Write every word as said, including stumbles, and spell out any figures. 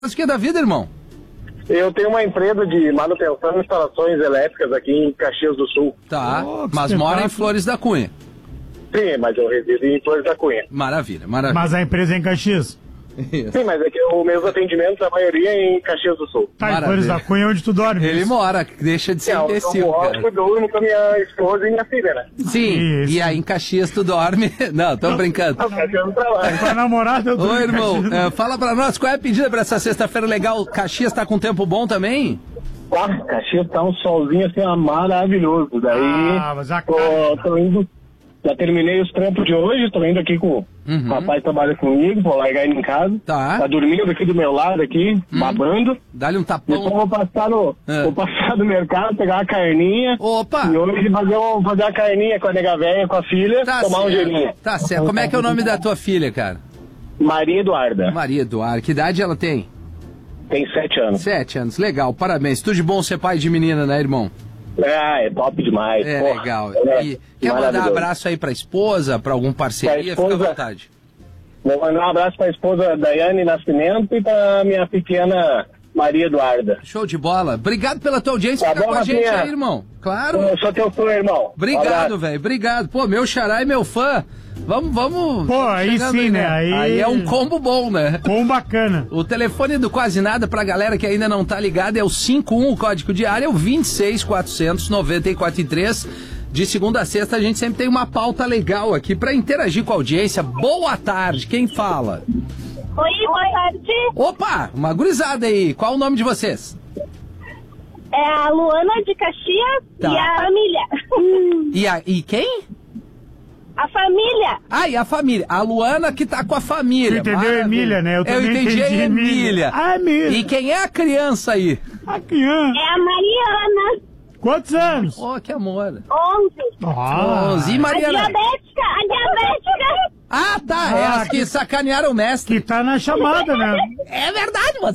Mas o que é da vida, irmão? Eu tenho uma empresa de manutenção e instalações elétricas aqui em Caxias do Sul. Tá, Oh, que mas mora em espetáculo. Flores da Cunha. Sim, mas eu resido em Flores da Cunha. Maravilha, maravilha. Mas a empresa é em Caxias. Sim, mas é que os meus atendimentos, a maioria é em Caxias do Sul. Tá, em Maravilha. Flores da Cunha, onde tu dorme. Ele isso. mora, deixa de ser É, imbecil, eu cara. eu durmo com a minha esposa e minha filha, né? Sim, Isso. e aí em Caxias tu dorme... Não, tô brincando. Não, Caxias não trabalha. Com a namorada eu durmo Ô, em irmão, Caxias. é, fala pra nós, qual é a pedida pra essa sexta-feira legal? Caxias tá com tempo bom também? Ah, Caxias tá um solzinho assim, ó, maravilhoso. Daí, Ah, mas a tô, cara... tô indo, já terminei os trampos de hoje, tô indo aqui com Uhum. o rapaz que trabalha comigo, vou largar ele em casa. Tá. Tá dormindo aqui do meu lado aqui, babando. Dá-lhe um Depois tapão. vou passar no, É. vou passar no mercado, pegar uma carninha. Opa! E hoje fazer, um, fazer uma carninha com a nega velha, com a filha, Tá tomar um certo. gelinho. Tá certo. Como é que é o nome da tua filha, cara? Maria Eduarda, Maria Eduarda. Que idade ela tem? tem sete anos. Sete anos. Legal, parabéns. Tudo de bom ser pai de menina, né, irmão? Ah, é top demais. É, porra. legal. É, E quer mandar maravilhoso. abraço aí pra esposa, pra algum parceria? Pra esposa. Fica à vontade. Vou mandar um abraço pra esposa Daiane Nascimento e pra minha pequena Maria Eduarda. Show de bola. Obrigado pela tua audiência. Tá Fica bom, com a gente Rafinha? aí, irmão. Claro. Eu sou teu fã, irmão. Um Obrigado, abraço. velho. Obrigado. Pô, meu xará e meu fã. Vamos, vamos. Pô, vamos aí chegando sim, né? Aí- Aí é um combo bom, né? Com bacana. O telefone do Quase Nada pra galera que ainda não tá ligada é o cinco um, o código de área é o vinte e seis, quatrocentos e noventa e quatro três. De segunda a sexta a gente sempre tem uma pauta legal aqui pra interagir com a audiência. Boa tarde, quem fala? Oi, boa tarde. Opa, uma gurizada aí. Qual o nome de vocês? É a Luana de Caxias Tá. e a família. E, a, e quem? A família. Ah, e a família. A Luana que tá com a família. Tu entendeu Maravilha. Emília, né? Eu também entendi a entendi Emília. Emília. Ah, Emília. E quem é a criança aí? A criança. É a Mariana. Quantos anos? Oh, que amor. onze. Ah, onze. E A Mariana? diabética. A diabética. Ah, tá. É Ah, as que sacanearam o mestre. que tá na chamada, né? É verdade,